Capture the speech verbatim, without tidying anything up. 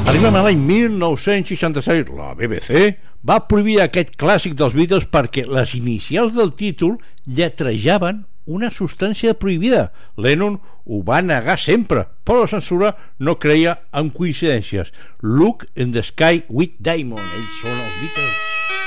Arribem a l'any mil nou-cents seixanta-sis. La B B C va prohibir aquest clàssic dels Beatles perquè les inicials del títol lletrejaven una substància prohibida. Lennon ho va negar sempre, però la censura no creia en coincidències. Look in the Sky with Diamond. Ells són els Beatles.